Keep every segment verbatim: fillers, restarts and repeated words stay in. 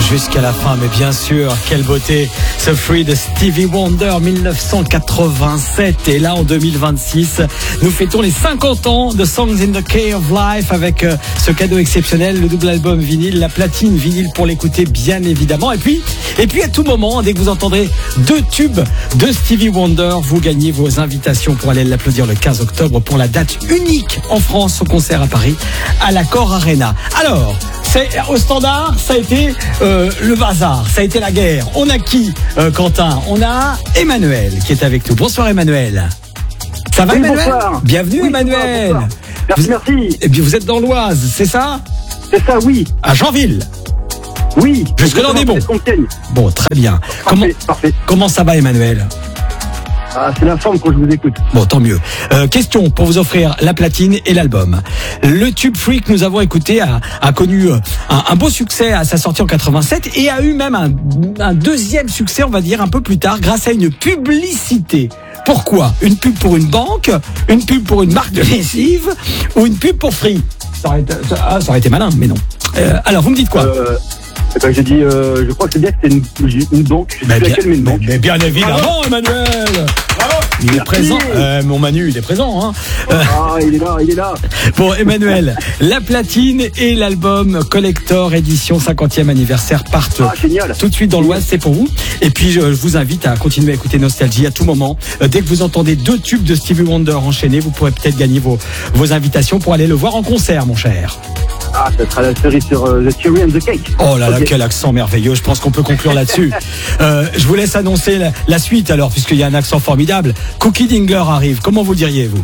jusqu'à la fin, mais bien sûr, quelle beauté. Ce Free de Stevie Wonder, dix-neuf cent quatre-vingt-sept. Et là, en deux mille vingt-six, nous fêtons les cinquante ans de Songs in the Key of Life avec euh, ce cadeau exceptionnel, le double album vinyle, la platine vinyle pour l'écouter, bien évidemment. Et puis, et puis à tout moment, dès que vous entendrez deux tubes de Stevie Wonder, vous gagnez vos invitations pour aller l'applaudir le quinze octobre pour la date unique en France au concert à Paris, à l'Accor Arena. Alors, c'est, au standard, ça a été euh, le bazar, ça a été la guerre. On a qui, euh, Quentin? On a Emmanuel qui est avec nous. Bonsoir Emmanuel. Ça va oui, Emmanuel? Bonsoir. Bienvenue oui, Emmanuel. Bonsoir, bonsoir. Merci, vous, merci. Et bien vous êtes dans l'Oise, c'est ça? C'est ça, oui. À Janville. Oui. Jusque-là on est bon. Bon, très bien. Parfait, Comment, parfait. comment ça va Emmanuel? Ah, c'est la forme quand je vous écoute. Bon, tant mieux. Euh, question pour vous offrir la platine et l'album. Le tube Free que nous avons écouté a, a connu un, un beau succès à sa sortie en quatre-vingt-sept et a eu même un, un deuxième succès, on va dire, un peu plus tard, grâce à une publicité. Pourquoi? Une pub pour une banque, une pub pour une marque de lessive ou une pub pour Free? Ça aurait été, ça, ah, ça aurait été malin, mais non. Euh, alors, vous me dites quoi? euh, eh ben, j'ai dit, euh, je crois que c'est bien que c'est une, une banque. Je sais mais, plus bien, laquelle, mais une mais, banque. mais bien évidemment, Emmanuel. Bravo. Il est Merci. présent. Euh, mon Manu, il est présent. Hein. Euh, Ah, il est là, il est là. Bon, Emmanuel, la platine et l'album Collector édition cinquantième anniversaire partent Ah, génial. tout de suite dans l'Oise, c'est pour vous. Et puis, je, je vous invite à continuer à écouter Nostalgie à tout moment. Euh, dès que vous entendez deux tubes de Stevie Wonder enchaînés, vous pourrez peut-être gagner vos, vos invitations pour aller le voir en concert, mon cher. Ah, ça sera la cerise sur uh, the cherry and the cake. Oh là là, Okay. quel accent merveilleux. Je pense qu'on peut conclure là-dessus. Euh, je vous laisse annoncer la, la suite alors, puisqu'il y a un accent formidable. Cookie Dingler arrive. Comment vous diriez, vous?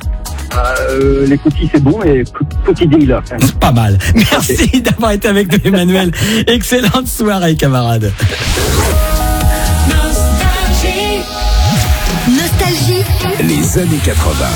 Euh, les cookies, c'est bon, mais cookie dingler. Pas mal. Merci d'avoir été avec nous, Emmanuel. Excellente soirée, camarades. Nostalgie. Les années quatre-vingts.